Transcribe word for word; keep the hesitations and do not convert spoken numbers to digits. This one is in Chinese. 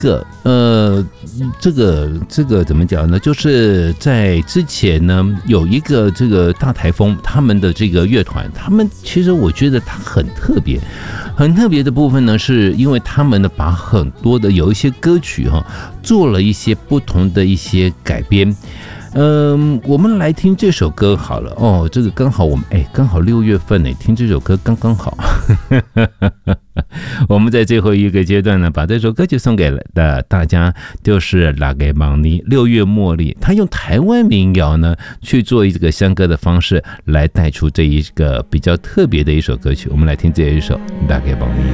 个呃，这个这个怎么讲呢？就是在之前呢，有一个这个大台风，他们的这个乐团，他们其实我觉得他很特别，很特别的部分呢，是因为他们呢把很多的有一些歌曲哈、哦，做了一些不同的一些改编。嗯，我们来听这首歌好了哦，这个刚好我们哎，刚好六月份哎，听这首歌刚刚好。我们在最后一个阶段呢，把这首歌曲送给了大家，就是拉给芒尼六月茉莉，他用台湾民谣呢去做一个香歌的方式来带出这一个比较特别的一首歌曲。我们来听这一首拉给芒尼。